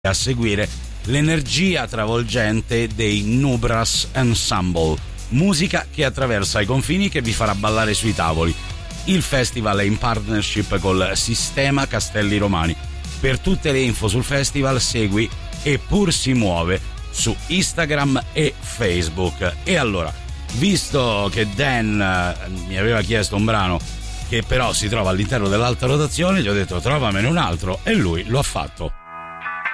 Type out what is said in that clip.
a seguire l'energia travolgente dei Nubras Ensemble, musica che attraversa i confini, che vi farà ballare sui tavoli. Il festival è in partnership col Sistema Castelli Romani. Per tutte le info sul festival segui Eppur si muove su Instagram e Facebook. E allora, visto che Dan mi aveva chiesto un brano che però si trova all'interno dell'alta rotazione, gli ho detto trovamene un altro e lui lo ha fatto.